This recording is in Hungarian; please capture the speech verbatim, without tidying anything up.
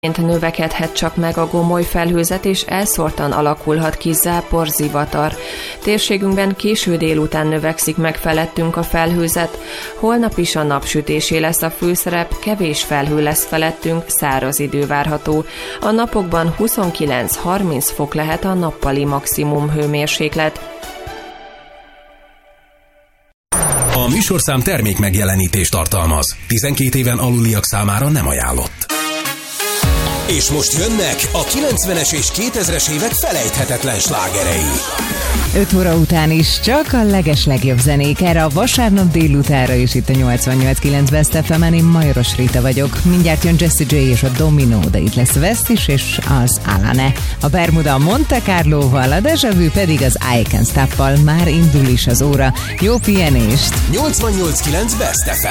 Növekedhet csak meg a gomoly felhőzet, és elszórtan alakulhat ki zápor, zivatar. Térségünkben késő délután növekszik meg felettünk a felhőzet. Holnap is a napsütésé lesz a főszerep, kevés felhő lesz felettünk, száraz idő várható. A napokban huszonkilenc-harminc fok lehet a nappali maximum hőmérséklet. A műsorszám termék megjelenítést tartalmaz. tizenkét éven aluliak számára nem ajánlott. És most jönnek a kilencvenes és kétezres évek felejthetetlen slágerei. öt óra után is csak a legeslegjobb zenék erre a vasárnap délutára is itt a nyolcvannyolc kilenc Best ef emen. Én Majoros Rita vagyok. Mindjárt jön Jessie J és a Domino, de itt lesz West is és az Alane. A Bermuda Monte Carlóval, a Deja Vu pedig az I Can't Stop-val. Már indul is az óra. Jó pihenést! nyolcvannyolc kilenc Best ef em.